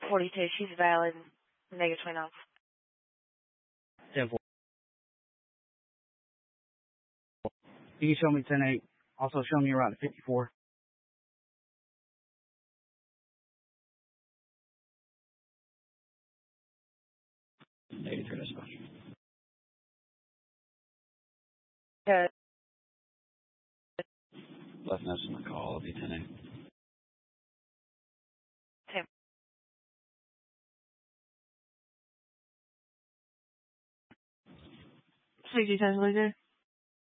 42. She's valid. Negative 29. 10-4. Can you show me 10-8? Also show me around 54. Negative dispatch. Left notes on the call. It'll be 10-8. 10. CG 10,